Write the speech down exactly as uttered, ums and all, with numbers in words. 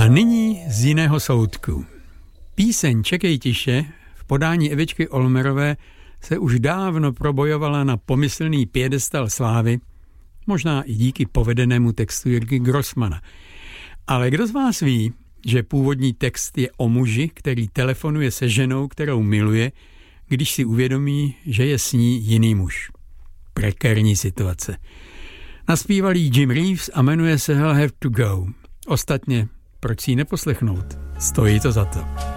A nyní z jiného soudku. Píseň Čekej tiše v podání Evičky Olmerové se už dávno probojovala na pomyslný piedestal slávy, možná i díky povedenému textu Jirky Grossmana. Ale kdo z vás ví, že původní text je o muži, který telefonuje se ženou, kterou miluje, když si uvědomí, že je s ní jiný muž. Prekérní situace. Naspíval jí Jim Reeves a jmenuje se I'll Have to Go. Ostatně, proč si ji neposlechnout? Stojí to za to.